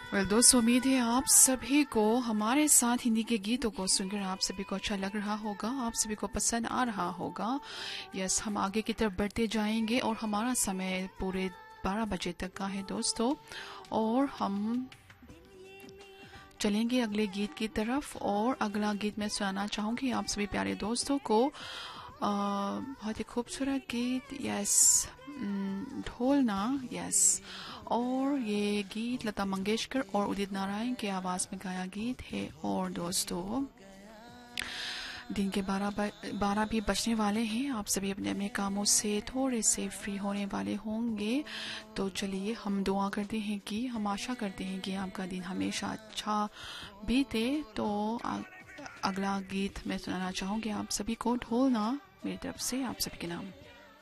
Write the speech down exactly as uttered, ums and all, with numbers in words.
Well दोस्तों, उम्मीद है आप सभी को हमारे साथ हिंदी के गीतों को सुनकर आप सभी को अच्छा लग रहा होगा, आप सभी को पसंद आ रहा होगा। यस, हम आगे की तरफ बढ़ते जाएंगे और हमारा समय पूरे बारह बजे तक का है दोस्तों, और हम चलेंगे अगले गीत की तरफ। और अगला गीत मैं सुनाना चाहूँगी आप सभी प्यारे दोस्तों को। आ, बहुत ही खूबसूरत गीत, यस, ढोलना, यस। और ये गीत लता मंगेशकर और उदित नारायण के आवाज़ में गाया गीत है। और दोस्तों, दिन के बारह बारह भी बजने वाले हैं, आप सभी अपने अपने कामों से थोड़े से फ्री होने वाले होंगे। तो चलिए हम दुआ करते हैं कि हम आशा करते हैं कि आपका दिन हमेशा अच्छा बीते। तो आ, अगला गीत मैं सुनाना चाहूँगी आप सभी को, ढोलना, मेरी तरफ से आप सभी के नाम।